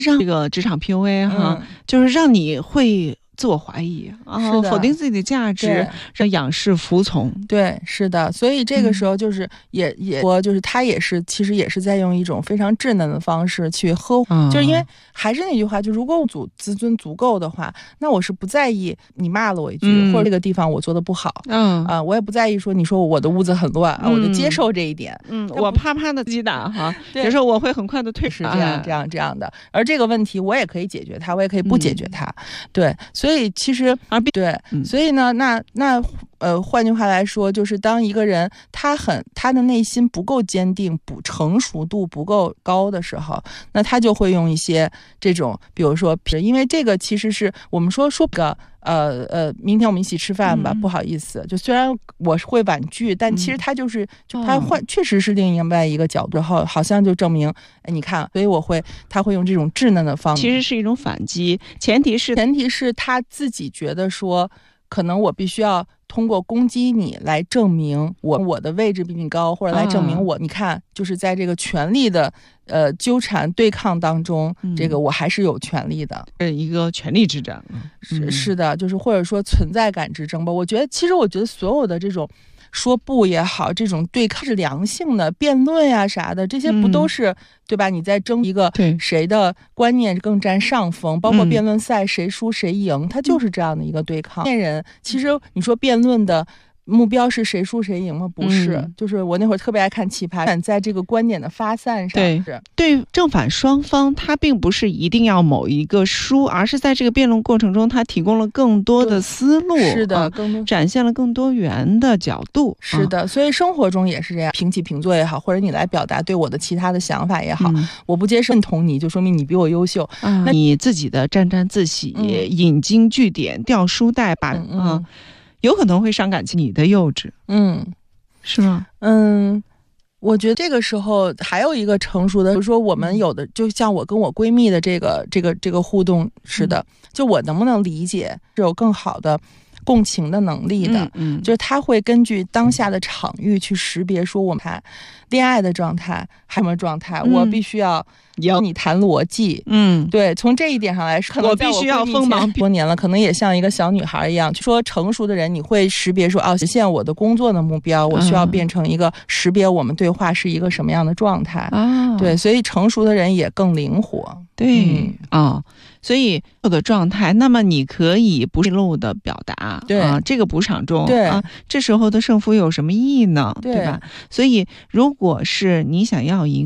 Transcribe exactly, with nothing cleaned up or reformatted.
让这个职场 P U A 哈、嗯，就是让你会自我怀疑啊，否定自己的价值，让仰视服从。 对，是的，所以这个时候就是也、嗯、也说，就是他也是其实也是在用一种非常稚嫩的方式去呵护，嗯、就是因为还是那句话，就如果我足自尊足够的话，那我是不在意你骂了我一句，嗯、或者这个地方我做的不好，嗯啊、呃，我也不在意说你说我的屋子很乱啊、嗯，我就接受这一点， 嗯，我啪啪的击打哈，有时候我会很快的退是这样、哎、这样这样的，而这个问题我也可以解决它，我也可以不解决它，嗯、对，所以。所以其实啊，对，嗯、所以呢，那那呃，换句话来说，就是当一个人他很他的内心不够坚定、不成熟度不够高的时候，那他就会用一些这种，比如说，因为这个其实是我们说说个。呃呃，明天我们一起吃饭吧、嗯。不好意思，就虽然我会婉拒，但其实他就是，嗯、就他换确实是另外一个角度，然后好像就证明，哎，你看，所以我会他会用这种稚嫩的方式， 其实是一种反击，前提是前提是他自己觉得说，可能我必须要通过攻击你来证明我我的位置比你高，或者来证明我，啊、你看，就是在这个权力的。呃，纠缠对抗当中、嗯，这个我还是有权利的， 是一个权力之战， 嗯、是是的，就是或者说存在感之争吧。我觉得，其实我觉得所有的这种说不也好，这种对抗是良性的辩论呀、啊、啥的，这些不都是、嗯、对吧？你在争一个谁的观念更占上风，包括辩论赛谁输谁赢，它就是这样的一个对抗。辩、嗯、人其实你说辩论的。目标是谁输谁赢吗？不是、嗯，就是我那会儿特别爱看棋盘，在这个观点的发散上， 对对正反双方，他并不是一定要某一个输，而是在这个辩论过程中，他提供了更多的思路， 是的， 啊、更多展现了更多元的角度， 是的。所以生活中也是这样，平起平坐也好，或者你来表达对我的其他的想法也好，嗯、我不接受认同你，就说明你比我优秀， 啊、那你自己的沾沾自喜、嗯、引经据典、掉书袋，把嗯。嗯有可能会伤感情，你的幼稚， 嗯， 是吗？ 嗯，我觉得这个时候还有一个成熟的，比如说我们有的，就像我跟我闺蜜的这个这个这个互动似的，嗯、就我能不能理解，是有更好的共情的能力的， 嗯，嗯就是他会根据当下的场域去识别，说我们恋爱的状态还什么状态，嗯、我必须要。跟你谈逻辑， 嗯， 对，从这一点上来说，可能我必须要锋芒多年了，可能也像一个小女孩一样，就说成熟的人，你会识别说，哦，实现我的工作的目标，我需要变成一个识别我们对话是一个什么样的状态啊？对，所以成熟的人也更灵活， 对啊、嗯哦，所以我的状态，那么你可以不泄露的表达， 对啊，这个不场中， 对啊，这时候的胜负有什么意义呢？ 对, 对吧？所以，如果是你想要赢。